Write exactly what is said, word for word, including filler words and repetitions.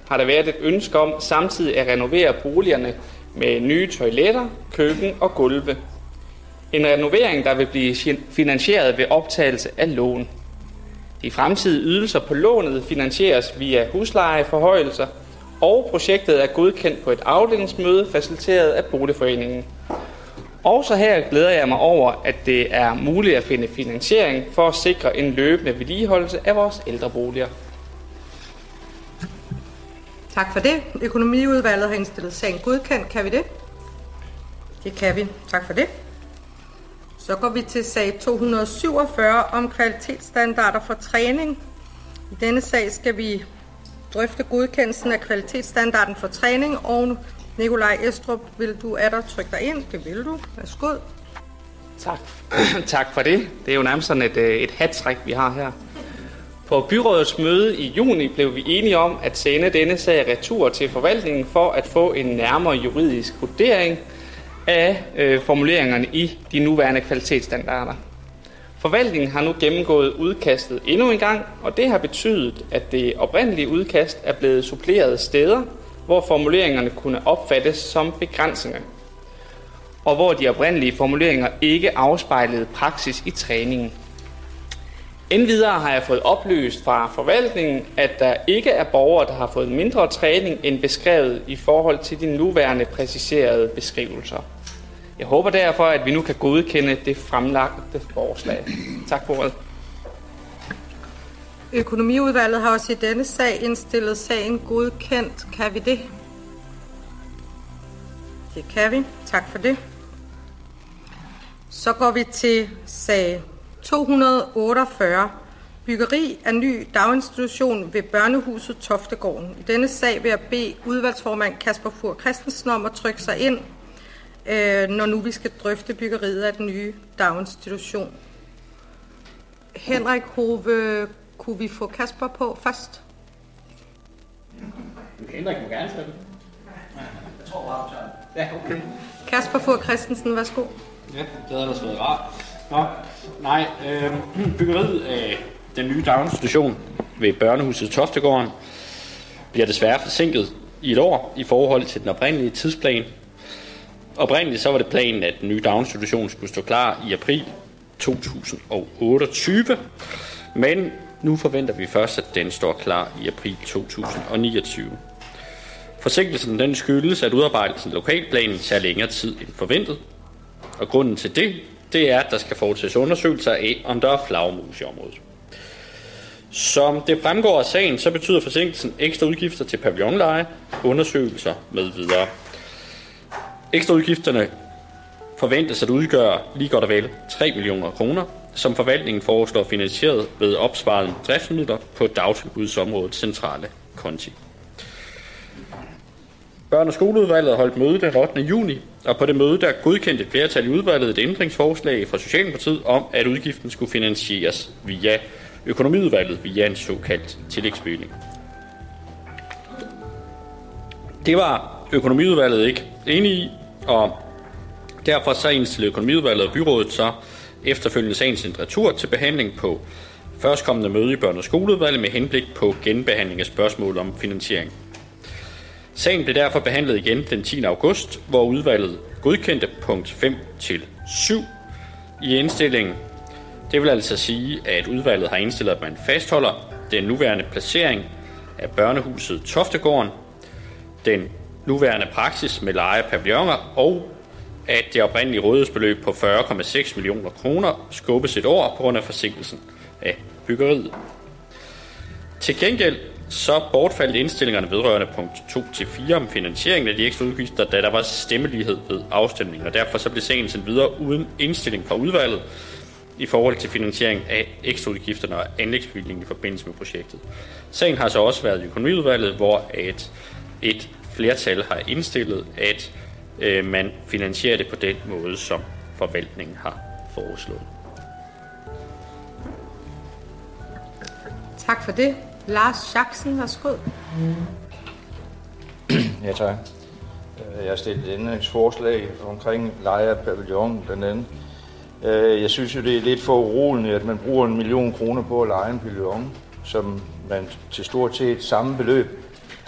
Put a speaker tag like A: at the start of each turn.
A: har der været et ønske om samtidig at renovere boligerne med nye toiletter, køkken og gulve. En renovering, der vil blive finansieret ved optagelse af lån. De fremtidige ydelser på lånet finansieres via huslejeforhøjelser, og projektet er godkendt på et afdelingsmøde faciliteret af boligforeningen. Også her glæder jeg mig over, at det er muligt at finde finansiering for at sikre en løbende vedligeholdelse af vores ældreboliger.
B: Tak for det. Økonomiudvalget har indstillet sagen godkendt. Kan vi det? Det kan vi. Tak for det. Så går vi til sag to hundrede syvogfyrre om kvalitetsstandarder for træning. I denne sag skal vi drøfte godkendelsen af kvalitetsstandarden for træning, og Nikolaj Estrup, vil du atter trykke dig ind? Det vil du. Værsgo.
A: Tak. Tak for det. Det er jo nærmest sådan et, et hat-trick, vi har her. På byrådets møde i juni blev vi enige om at sende denne sag retur til forvaltningen for at få en nærmere juridisk vurdering af øh, formuleringerne i de nuværende kvalitetsstandarder. Forvaltningen har nu gennemgået udkastet endnu en gang, og det har betydet, at det oprindelige udkast er blevet suppleret steder, hvor formuleringerne kunne opfattes som begrænsende, og hvor de oprindelige formuleringer ikke afspejlede praksis i træningen. Endvidere har jeg fået oplyst fra forvaltningen, at der ikke er borgere, der har fået mindre træning end beskrevet i forhold til de nuværende præciserede beskrivelser. Jeg håber derfor, at vi nu kan godkende det fremlagte forslag. Tak for ordet.
B: Økonomiudvalget har også i denne sag indstillet sagen godkendt. Kan vi det? Det kan vi. Tak for det. Så går vi til sag to hundrede otteogfyrre. Byggeri af ny daginstitution ved børnehuset Toftegården. I denne sag vil jeg bede udvalgsformand Kasper Fur Christensen om at trykke sig ind, når nu vi skal drøfte byggeriet af den nye daginstitution. Henrik Hove, kunne vi få Kasper på først?
C: Henrik må gerne tage det. Jeg tror bare, ja, okay.
B: Kasper Fur Christensen, værsgo.
C: Ja, det havde ellers været rart. Nå, nej, øh, byggeriet af den nye daginstitution ved børnehuset Toftegården bliver desværre forsinket i et år i forhold til den oprindelige tidsplan. Oprindeligt så var det planen, at den nye daginstitution skulle stå klar i april to tusind og otteogtyve, men nu forventer vi først, at den står klar i april to tusind og niogtyve. Forsinkelsen den skyldes, at udarbejdelsen af lokalplanen tager længere tid end forventet, og grunden til det, det er, at der skal foretages undersøgelser af, om der er flagermus i området. Som det fremgår af sagen, så betyder forsinkelsen ekstra udgifter til pavillonleje, undersøgelser med videre. Ekstra udgifterne forventes at udgøre lige godt og vel tre millioner kroner, som forvaltningen foreslår finansieret ved opsparede driftsmidler på dagtilbudsområdet centrale konti. Børne- og skoleudvalget holdt møde den ottende juni, og på det møde der godkendte et flertal i udvalget et ændringsforslag fra Socialdemokratiet om, at udgiften skulle finansieres via økonomiudvalget via en såkaldt tillægsbevilling. Det var økonomiudvalget ikke enige i, og derfor så indstillede økonomiudvalget og byrådet så efterfølgende sagens retur til behandling på førstkommende møde i børne- og skoleudvalget med henblik på genbehandling af spørgsmål om finansiering. Sagen blev derfor behandlet igen den tiende august, hvor udvalget godkendte punkt fem til syv i indstillingen. Det vil altså sige, at udvalget har indstillet, at man fastholder den nuværende placering af børnehuset Toftegården, den nuværende praksis med leje af pavilloner, og at det oprindelige rådighedsbeløb på fyrre komma seks millioner kroner skubbes et år på grund af forsinkelsen af byggeriet. Til gengæld så bortfaldt indstillingerne vedrørende punkt to til fire om finansieringen af de ekstra udgifter, da der var stemmelighed ved afstemningen, og derfor så blev sagen sendt videre uden indstilling fra udvalget i forhold til finansiering af ekstra udgifterne og anlægsbevillingen i forbindelse med projektet. Sagen har så også været i økonomiudvalget, hvor et, et flertal har indstillet, at øh, man finansierer det på den måde, som forvaltningen har foreslået.
B: Tak for det. Lars Schacksen, værsgo.
D: Ja, tak. Jeg har stillet et ændringsforslag omkring leje af pavillon blandt andet. Jeg synes jo, det er lidt for uroligende, at man bruger en million kroner på at leje en pavillon, som man til stort set samme beløb